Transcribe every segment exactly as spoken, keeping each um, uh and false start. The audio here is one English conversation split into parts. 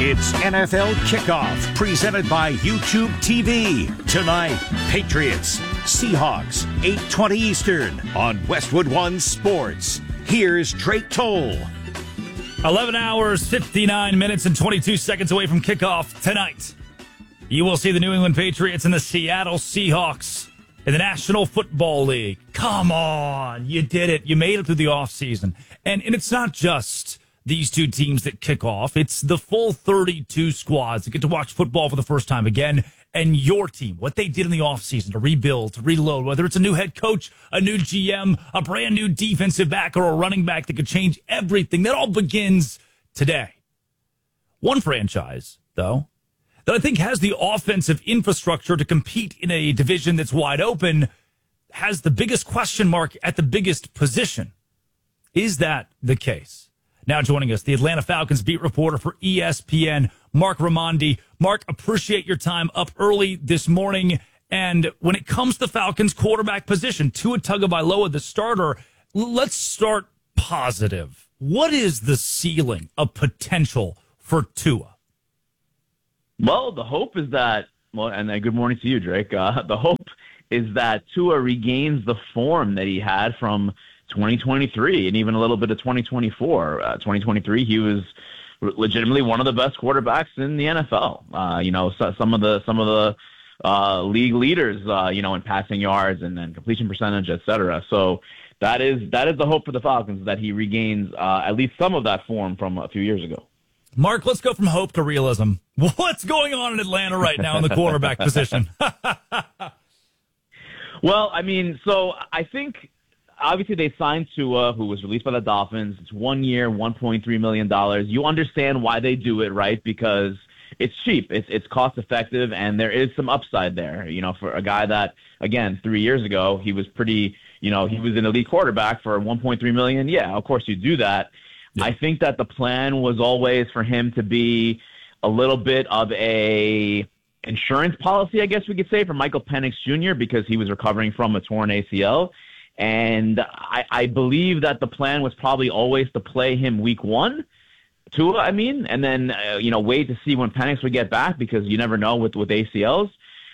It's N F L Kickoff, presented by YouTube T V. Tonight, Patriots, Seahawks, eight twenty Eastern on Westwood One Sports. Here's Drake Toll. eleven hours, fifty-nine minutes, and twenty-two seconds away from kickoff tonight. You will see the New England Patriots and the Seattle Seahawks in the National Football League. Come on, you did it. You made it through the offseason. And, and it's not just these two teams that kick off. It's the full thirty-two squads that get to watch football for the first time again. And your team, what they did in the offseason to rebuild, to reload, whether it's a new head coach, a new G M, a brand new defensive back, or a running back that could change everything. That all begins today. One franchise, though, that I think has the offensive infrastructure to compete in a division that's wide open, has the biggest question mark at the biggest position. Is that the case? Now joining us, the Atlanta Falcons beat reporter for E S P N, Marc Raimondi. Marc, appreciate your time up early this morning. And when it comes to Falcons quarterback position, Tua Tagovailoa, the starter, let's start positive. What is the ceiling of potential for Tua? Well, the hope is that, well, and uh, good morning to you, Drake. Uh, the hope is that Tua regains the form that he had from twenty twenty-three and even a little bit of twenty twenty-four. Uh, twenty twenty-three, he was legitimately one of the best quarterbacks in the N F L. Uh, you know, so, some of the some of the uh, league leaders, uh, you know, in passing yards and then completion percentage, et cetera. So that is that is the hope for the Falcons, that he regains uh, at least some of that form from a few years ago. Marc, let's go from hope to realism. What's going on in Atlanta right now in the quarterback position? Well, I mean, so I think obviously they signed Tua, who was released by the Dolphins. It's one year, one point three million dollars. You understand why they do it, right? Because it's cheap, it's it's cost effective, and there is some upside there. You know, for a guy that, again, three years ago, he was pretty, you know, he was an elite quarterback for one point three million dollars. Yeah, of course you do that. Yeah. I think that the plan was always for him to be a little bit of a insurance policy, I guess we could say, for Michael Penix Junior, because he was recovering from a torn A C L. And I, I believe that the plan was probably always to play him week one, Tua, I mean, and then, uh, you know, wait to see when Penix would get back, because you never know with, with A C Ls.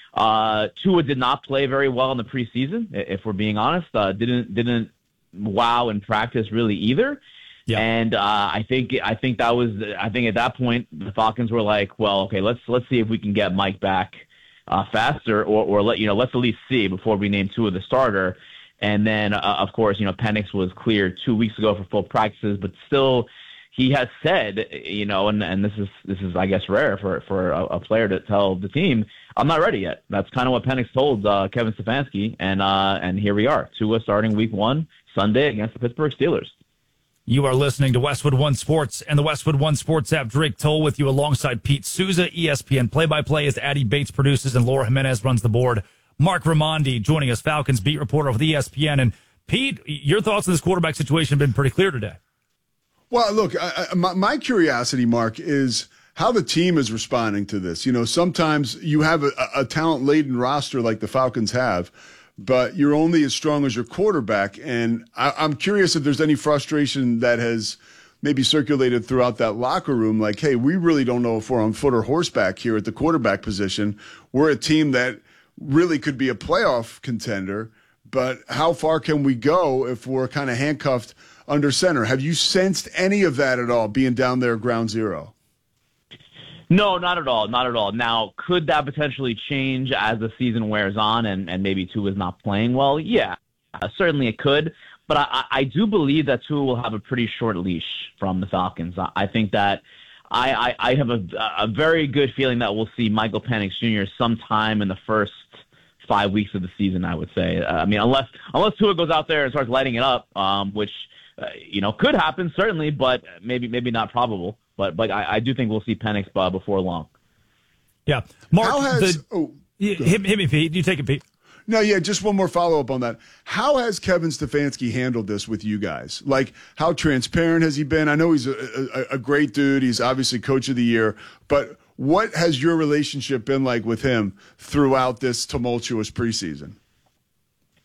Uh, Tua did not play very well in the preseason, if we're being honest. Uh, didn't didn't wow in practice really either. Yeah. And uh, I think I think that was I think at that point the Falcons were like, well, okay, let's let's see if we can get Mike back uh, faster, or or let you know let's at least see before we name Tua the starter. And then uh, of course, you know, Penix was cleared two weeks ago for full practices, but still he has said, you know, and, and this is this is I guess rare for for a, a player to tell the team, I'm not ready yet. That's kind of what Penix told uh, Kevin Stefanski, and uh, and here we are, Tua starting week one Sunday against the Pittsburgh Steelers. You are listening to Westwood One Sports and the Westwood One Sports app. Drake Toll with you alongside Pete Souza, E S P N play-by-play as Addie Bates produces and Laura Jimenez runs the board. Marc Raimondi joining us, Falcons beat reporter with E S P N. And Pete, your thoughts on this quarterback situation have been pretty clear today. Well, look, I, I, my, my curiosity, Mark, is how the team is responding to this. You know, sometimes you have a, a talent-laden roster like the Falcons have, but you're only as strong as your quarterback. And I, I'm curious if there's any frustration that has maybe circulated throughout that locker room. Like, hey, we really don't know if we're on foot or horseback here at the quarterback position. We're a team that really could be a playoff contender, but how far can we go if we're kind of handcuffed under center? Have you sensed any of that at all, being down there at ground zero? No, not at all. Not at all. Now, could that potentially change as the season wears on and, and maybe Tua is not playing well? Yeah, uh, certainly it could. But I, I do believe that Tua will have a pretty short leash from the Falcons. I, I think that I, I, I have a, a very good feeling that we'll see Michael Penix Junior sometime in the first five weeks of the season, I would say. Uh, I mean, unless unless Tua goes out there and starts lighting it up, um, which, uh, you know, could happen, certainly, but maybe maybe not probable. But but I, I do think we'll see Penix uh, before long. Yeah. Marc, How has, the, oh, hit, hit me, Pete. You take it, Pete. No, yeah, just one more follow-up on that. How has Kevin Stefanski handled this with you guys? Like, how transparent has he been? I know he's a, a, a great dude. He's obviously coach of the year. But what has your relationship been like with him throughout this tumultuous preseason?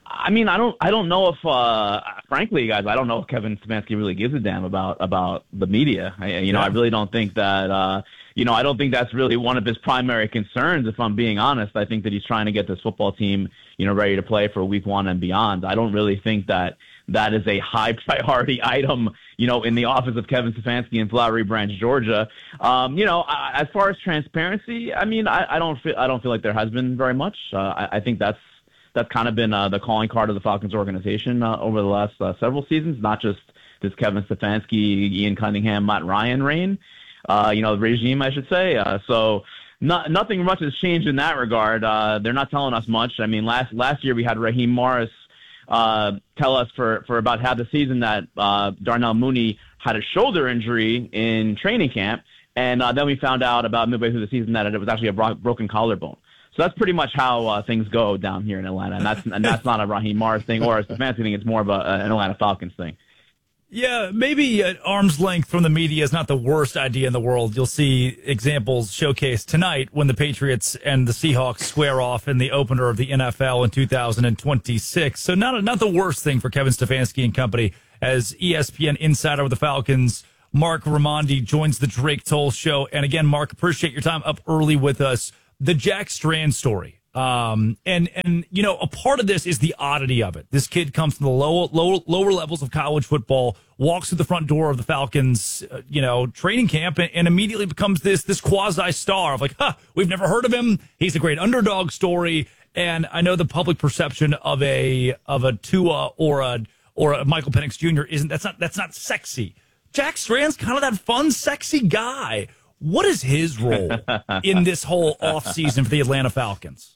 I mean, I don't, I don't know if, uh, frankly, guys, I don't know if Kevin Stefanski really gives a damn about about the media. I, you know, yeah. I really don't think that. Uh, you know, I don't think that's really one of his primary concerns. If I'm being honest, I think that he's trying to get this football team, you know, ready to play for Week One and beyond. I don't really think that that is a high priority item, you know, in the office of Kevin Stefanski in Flowery Branch, Georgia. Um, you know, I, as far as transparency, I mean, I, I don't feel, I don't feel like there has been very much. Uh, I, I think that's. That's kind of been uh, the calling card of the Falcons organization uh, over the last uh, several seasons, not just this Kevin Stefanski, Ian Cunningham, Matt Ryan reign, uh, you know, the regime, I should say. Uh, so not, nothing much has changed in that regard. Uh, they're not telling us much. I mean, last last year we had Raheem Morris uh, tell us for, for about half the season that uh, Darnell Mooney had a shoulder injury in training camp, and uh, then we found out about midway through the season that it was actually a bro- broken collarbone. So that's pretty much how uh, things go down here in Atlanta, and that's and that's not a Raheem Morris thing or a Stefanski thing. It's more of a, an Atlanta Falcons thing. Yeah, maybe at arm's length from the media is not the worst idea in the world. You'll see examples showcased tonight when the Patriots and the Seahawks square off in the opener of the N F L in two thousand twenty-six. So not not the worst thing for Kevin Stefanski and company as E S P N insider with the Falcons, Mark Raimondi, joins the Drake Toll Show. And again, Mark, appreciate your time up early with us. The Jack Strand story. Um, and, and, you know, a part of this is the oddity of it. This kid comes from the lower, lower, lower levels of college football, walks through the front door of the Falcons, uh, you know, training camp and, and immediately becomes this, this quasi star of like, huh, we've never heard of him. He's a great underdog story. And I know the public perception of a, of a Tua or a, or a Michael Penix Junior isn't, that's not, that's not sexy. Jack Strand's kind of that fun, sexy guy. What is his role in this whole offseason for the Atlanta Falcons?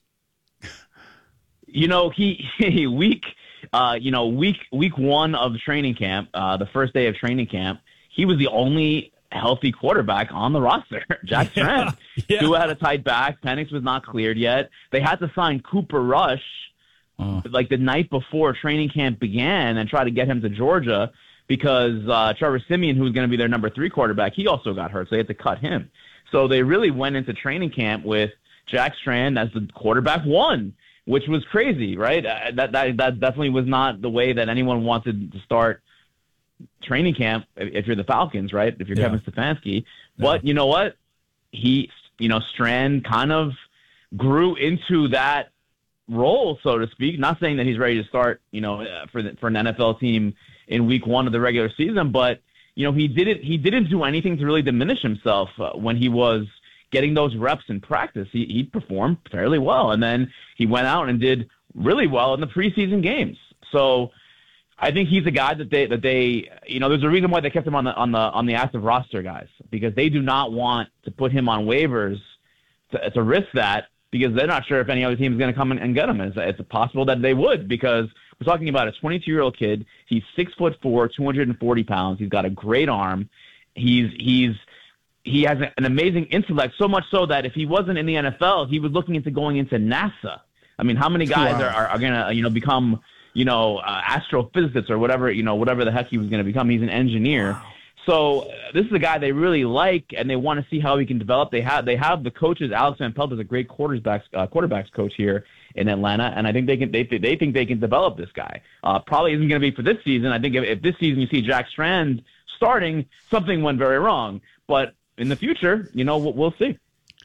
You know, he, he week, uh, you know, week week one of training camp, uh, the first day of training camp, he was the only healthy quarterback on the roster. Jack Strand. Yeah, yeah. Tua had a tight back. Penix was not cleared yet. They had to sign Cooper Rush oh. like the night before training camp began and try to get him to Georgia. Because uh, Trevor Siemian, who was going to be their number three quarterback, he also got hurt, so they had to cut him. So they really went into training camp with Jack Strand as the quarterback one, which was crazy, right? Uh, that, that that definitely was not the way that anyone wanted to start training camp if you're the Falcons, right? If you're yeah. Kevin Stefanski. But yeah. you know what? He, you know, Strand kind of grew into that role, so to speak. Not saying that he's ready to start, you know, for the, for an N F L team in week one of the regular season, but you know he didn't he didn't do anything to really diminish himself uh, when he was getting those reps in practice. He he performed fairly well, and then he went out and did really well in the preseason games. So I think he's a guy that they that they you know there's a reason why they kept him on the on the on the active roster, guys, because they do not want to put him on waivers to, to risk that, because they're not sure if any other team is going to come in and get him. It's, it's possible that they would, because we're talking about a twenty-two-year-old kid. He's six foot four, two hundred forty pounds. He's got a great arm. He's he's he has an amazing intellect, so much so that if he wasn't in the N F L, he was looking into going into NASA. I mean, how many guys wow. are, are, are going to you know become you know uh, astrophysicists or whatever you know whatever the heck he was going to become? He's an engineer. Wow. So uh, this is a guy they really like, and they want to see how he can develop. They have they have the coaches. Alex Van Pelt is a great quarterbacks uh, quarterbacks coach here in Atlanta, and I think they can they they think they can develop this guy. Uh, probably isn't going to be for this season. I think if, if this season you see Jack Strand starting, something went very wrong. But in the future, you know, we'll, we'll see.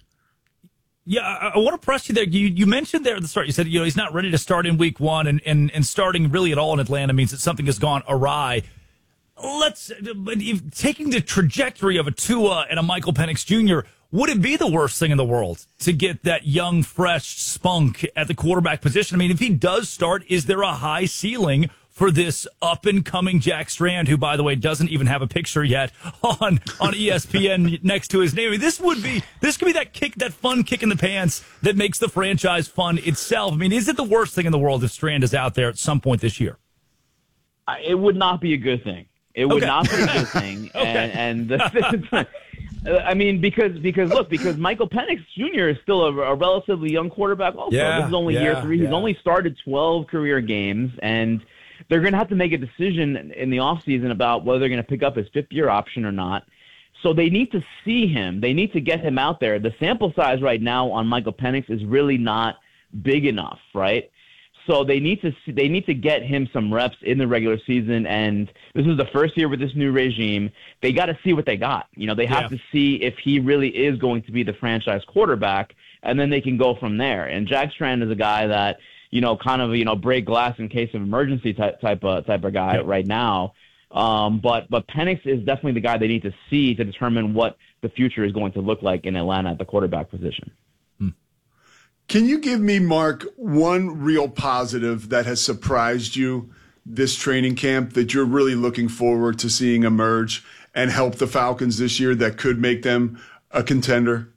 Yeah, I, I want to press you there. You you mentioned there at the start, you said, you know, he's not ready to start in week one, and, and, and starting really at all in Atlanta means that something has gone awry. Let's if, taking the trajectory of a Tua and a Michael Penix Junior, would it be the worst thing in the world to get that young, fresh spunk at the quarterback position? I mean, if he does start, is there a high ceiling for this up-and-coming Jack Strand, who, by the way, doesn't even have a picture yet on on E S P N next to his name? I mean, this would be this could be that kick, that fun kick in the pants that makes the franchise fun itself. I mean, is it the worst thing in the world if Strand is out there at some point this year? It would not be a good thing. It would okay. not be a good thing. okay. And, and the, I mean, because because look, because Michael Penix Junior is still a, a relatively young quarterback. Also, yeah, this is only yeah, year three. Yeah. He's only started twelve career games, and they're going to have to make a decision in the offseason about whether they're going to pick up his fifth year option or not. So they need to see him. They need to get him out there. The sample size right now on Michael Penix is really not big enough, right? so they need to see, they need to get him some reps in the regular season, and this is the first year with this new regime. They got to see what they got. You know, they have yeah. to see if he really is going to be the franchise quarterback, and then they can go from there. And Jack Strand is a guy that, you know, kind of, you know, break glass in case of emergency type type of type of guy yeah. right now. Um, but but Penix is definitely the guy they need to see to determine what the future is going to look like in Atlanta at the quarterback position. Can you give me, Mark, one real positive that has surprised you this training camp that you're really looking forward to seeing emerge and help the Falcons this year that could make them a contender?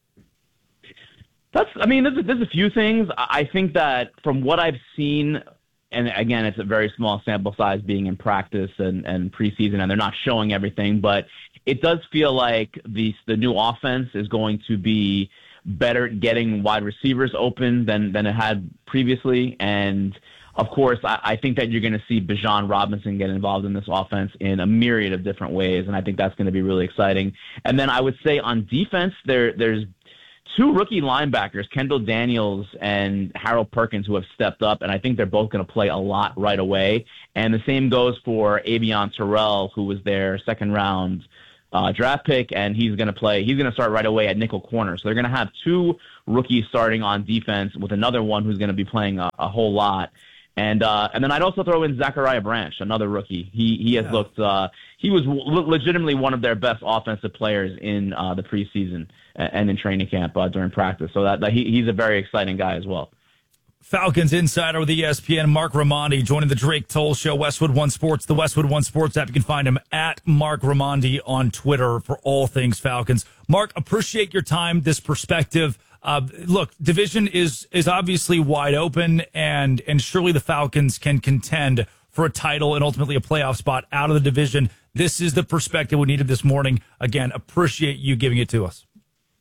That's, I mean, there's a, there's a few things. I think that from what I've seen, and again, it's a very small sample size being in practice and, and preseason, and they're not showing everything, but it does feel like the the new offense is going to be better at getting wide receivers open than, than it had previously. And, of course, I, I think that you're going to see Bijan Robinson get involved in this offense in a myriad of different ways, and I think that's going to be really exciting. And then I would say on defense, there there's two rookie linebackers, Kendall Daniels and Harold Perkins, who have stepped up, and I think they're both going to play a lot right away. And the same goes for Avion Terrell, who was their second-round Uh, draft pick, and he's going to play. He's going to start right away at nickel corner. So they're going to have two rookies starting on defense with another one who's going to be playing a, a whole lot. And uh, and then I'd also throw in Zachariah Branch, another rookie. He he has yeah. looked. Uh, he was w- legitimately one of their best offensive players in uh, the preseason and in training camp uh, during practice. So that, that he, he's a very exciting guy as well. Falcons insider with E S P N, Mark Raimondi, joining the Drake Toll Show, Westwood One Sports, the Westwood One Sports app. You can find him at Mark Raimondi on Twitter for all things Falcons. Mark, appreciate your time, this perspective. Uh, look, division is is obviously wide open, and and surely the Falcons can contend for a title and ultimately a playoff spot out of the division. This is the perspective we needed this morning. Again, appreciate you giving it to us.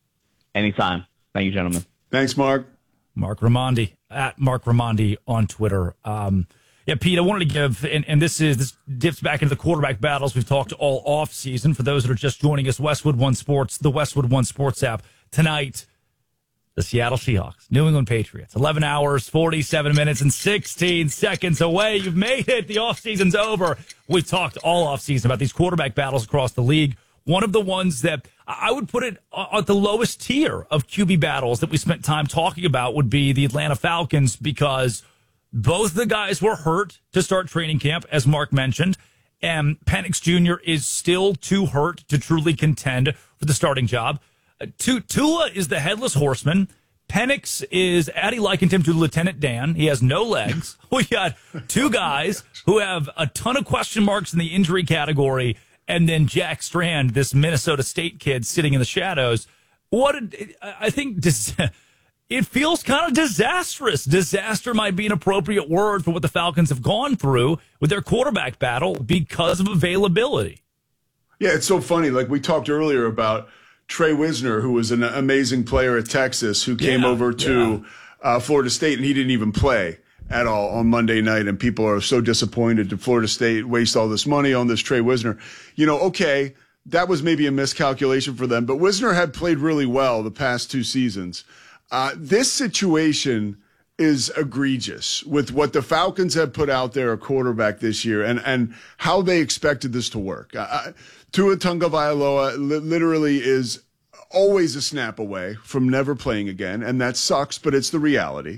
Anytime. Thank you, gentlemen. Thanks, Mark. Mark Raimondi, at Mark Raimondi on Twitter. Um, yeah, Pete, I wanted to give, and, and this is this dips back into the quarterback battles we've talked all off season. For those that are just joining us, Westwood One Sports, the Westwood One Sports app. Tonight, the Seattle Seahawks, New England Patriots. eleven hours, forty-seven minutes, and sixteen seconds away. You've made it. The off season's over. We've talked all off season about these quarterback battles across the league. One of the ones that I would put it at the lowest tier of Q B battles that we spent time talking about would be the Atlanta Falcons, because both the guys were hurt to start training camp, as Mark mentioned, and Penix Junior is still too hurt to truly contend for the starting job. Uh, Tua is the headless horseman. Penix is, Addie likened him to Lieutenant Dan. He has no legs. We got two guys who have a ton of question marks in the injury category, and then Jack Strand, this Minnesota State kid sitting in the shadows. What a, I think dis, it feels kind of disastrous. Disaster might be an appropriate word for what the Falcons have gone through with their quarterback battle because of availability. Yeah, it's so funny. Like we talked earlier about Trey Wisner, who was an amazing player at Texas, who came yeah, over to yeah. uh, Florida State, and he didn't even play at all on Monday night, and people are so disappointed to Florida State waste all this money on this Trey Wisner. You know, okay, that was maybe a miscalculation for them, but Wisner had played really well the past two seasons. Uh, this situation is egregious with what the Falcons have put out there, a quarterback this year, and, and how they expected this to work. Uh, Tua Tagovailoa li- literally is always a snap away from never playing again, and that sucks, but it's the reality.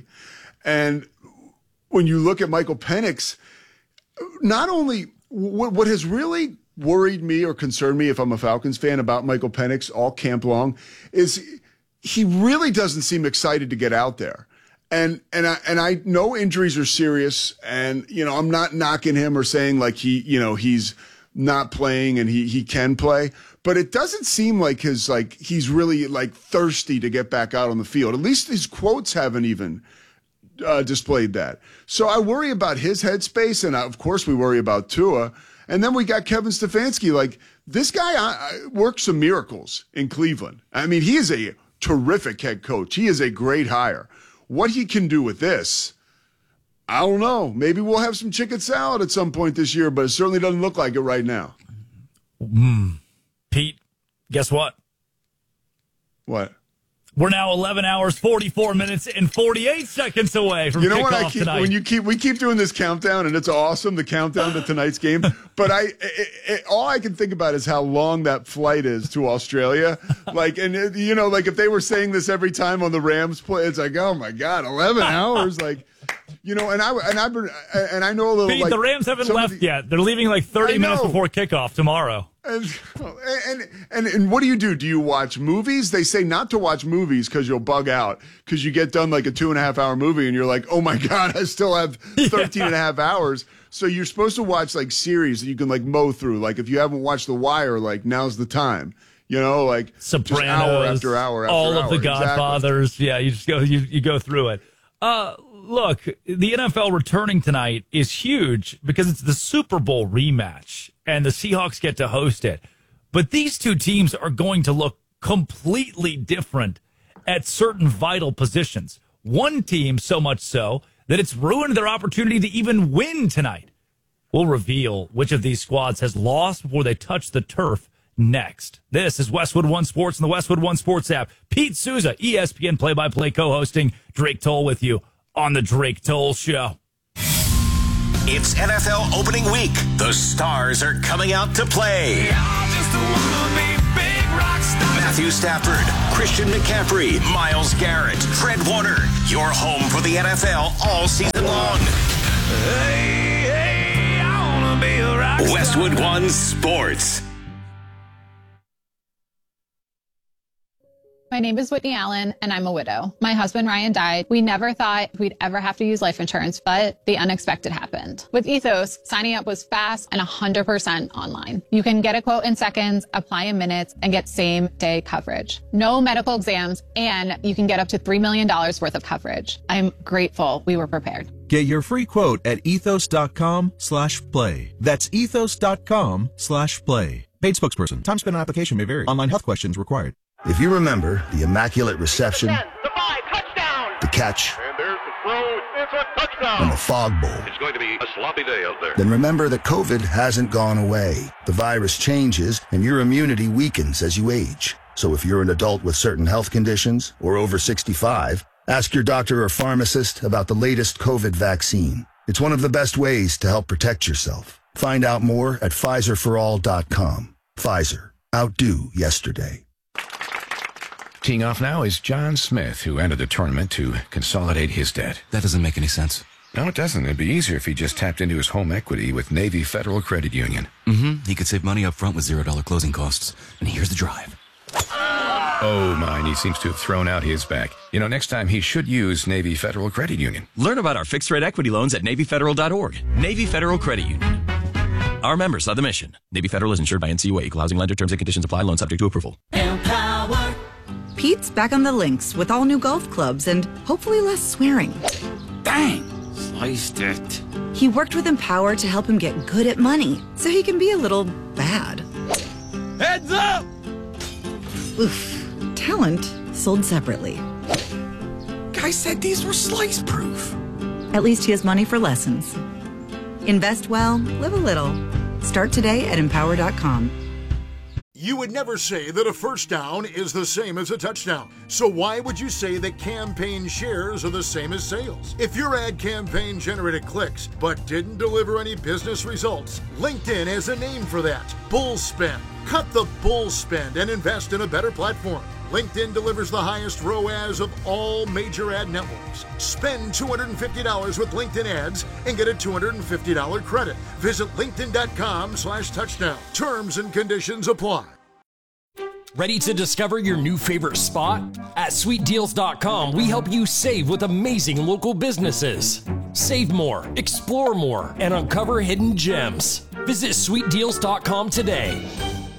And when you look at Michael Penix, not only what, what has really worried me or concerned me if I'm a Falcons fan about Michael Penix all camp long is he really doesn't seem excited to get out there. And and I and I know injuries are serious, and you know I'm not knocking him or saying like he you know he's not playing and he he can play, but it doesn't seem like his like he's really like thirsty to get back out on the field. At least his quotes haven't even Uh, displayed that. So I worry about his headspace, and of course we worry about Tua. And then we got Kevin Stefanski. Like, this guy I, I, works some miracles in Cleveland. I mean, he is a terrific head coach. He is a great hire. What he can do with this, I don't know. Maybe we'll have some chicken salad at some point this year, but it certainly doesn't look like it right now. Mm. Pete, guess what? What? We're now eleven hours, forty-four minutes, and forty-eight seconds away from you know kickoff what I keep tonight. when you keep we keep doing this countdown, and it's awesome, the countdown to tonight's game. But I, it, it, all I can think about is how long that flight is to Australia. Like, and it, you know, like if they were saying this every time on the Rams play, it's like, oh my god, eleven hours, like. You know, and I and I've been and I know a little. Pete, like, the Rams haven't left the, yet. They're leaving like thirty minutes before kickoff tomorrow. And, and and and what do you do? Do you watch movies? They say not to watch movies because you'll bug out because you get done like a two and a half hour movie and you're like, oh my god, I still have thirteen yeah. and a half hours. So you're supposed to watch like series that you can like mow through. Like if you haven't watched The Wire, like now's the time. You know, like Sopranos, just hour after hour after all hour. of the Godfathers. Exactly. Yeah, you just go you you go through it. Uh. Look, the N F L returning tonight is huge because it's the Super Bowl rematch, and the Seahawks get to host it. But these two teams are going to look completely different at certain vital positions. One team so much so that it's ruined their opportunity to even win tonight. We'll reveal which of these squads has lost before they touch the turf next. This is Westwood One Sports and the Westwood One Sports app. Pete Souza, E S P N play-by-play co-hosting. Drake Toll with you on the Drake Toll Show. It's N F L opening week. The stars are coming out to play. Matthew Stafford, Christian McCaffrey, Myles Garrett, Fred Warner. Your home for the N F L all season long. Hey, hey, I wanna be a rock star. Westwood One Sports. My name is Whitney Allen, and I'm a widow. My husband, Ryan, died. We never thought we'd ever have to use life insurance, but the unexpected happened. With Ethos, signing up was fast and one hundred percent online. You can get a quote in seconds, apply in minutes, and get same-day coverage. No medical exams, and you can get up to three million dollars worth of coverage. I'm grateful we were prepared. Get your free quote at ethos.com slash play. That's ethos.com slash play. Paid spokesperson. Time spent on application may vary. Online health questions required. If you remember the immaculate reception, ten, the, five, touchdown. the catch, and there's the throw, it's a touchdown. and the fog bowl, it's going to be a sloppy day out there. Then remember that COVID hasn't gone away. The virus changes, and your immunity weakens as you age. So if you're an adult with certain health conditions or over sixty-five, ask your doctor or pharmacist about the latest COVID vaccine. It's one of the best ways to help protect yourself. Find out more at Pfizer for all dot com. Pfizer. Outdo yesterday. Teeing off now is John Smith, who entered the tournament to consolidate his debt. That doesn't make any sense. No, it doesn't. It'd be easier if he just tapped into his home equity with Navy Federal Credit Union. Mm-hmm. He could save money up front with zero dollar closing costs. And here's the drive. Oh, mine. He seems to have thrown out his back. You know, next time he should use Navy Federal Credit Union. Learn about our fixed rate equity loans at Navy Federal dot org. Navy Federal Credit Union. Our members are the mission. Navy Federal is insured by N C U A. Equal housing lender. Terms and conditions apply. Loan subject to approval. Empower. Pete's back on the links with all new golf clubs and hopefully less swearing. Dang! Sliced it. He worked with Empower to help him get good at money so he can be a little bad. Heads up! Oof. Talent sold separately. Guy said these were slice proof. At least he has money for lessons. Invest well, live a little. Start today at empower dot com. You would never say that a first down is the same as a touchdown. So why would you say that campaign shares are the same as sales? If your ad campaign generated clicks but didn't deliver any business results, LinkedIn has a name for that. Bull spend. Cut the bull spend and invest in a better platform. LinkedIn delivers the highest R O A S of all major ad networks. Spend two hundred fifty dollars with LinkedIn ads and get a two hundred fifty dollars credit. Visit linkedin.com slash touchdown. Terms and conditions apply. Ready to discover your new favorite spot? At sweet deals dot com, we help you save with amazing local businesses. Save more, explore more, and uncover hidden gems. Visit sweet deals dot com today.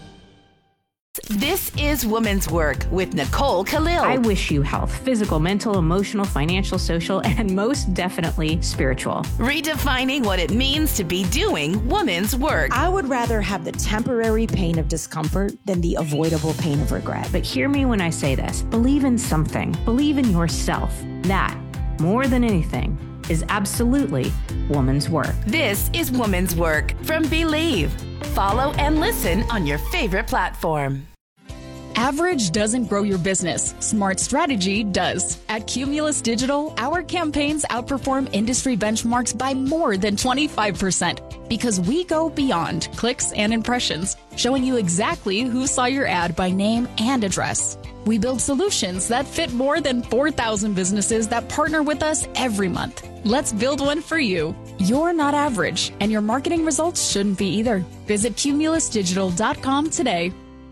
This is Women's Work with Nicole Khalil. I wish you health, physical, mental, emotional, financial, social, and most definitely spiritual. Redefining what it means to be doing women's work. I would rather have the temporary pain of discomfort than the avoidable pain of regret. But hear me when I say this. Believe in something. Believe in yourself. That, more than anything, is absolutely woman's work. This is Woman's Work from Believe. Follow and listen on your favorite platform. Average doesn't grow your business. Smart strategy does. At Cumulus Digital, our campaigns outperform industry benchmarks by more than twenty-five percent because we go beyond clicks and impressions, showing you exactly who saw your ad by name and address. We build solutions that fit more than four thousand businesses that partner with us every month. Let's build one for you. You're not average, and your marketing results shouldn't be either. Visit cumulus digital dot com today.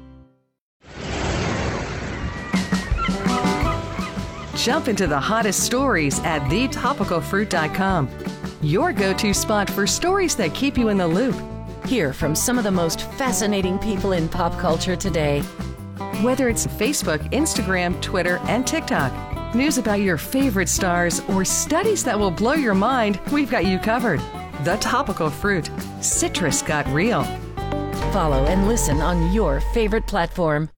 Jump into the hottest stories at the topical fruit dot com. Your go-to spot for stories that keep you in the loop. Hear from some of the most fascinating people in pop culture today. Whether it's Facebook, Instagram, Twitter, and TikTok, news about your favorite stars, or studies that will blow your mind, we've got you covered. The Topical Fruit. Citrus got real. Follow and listen on your favorite platform.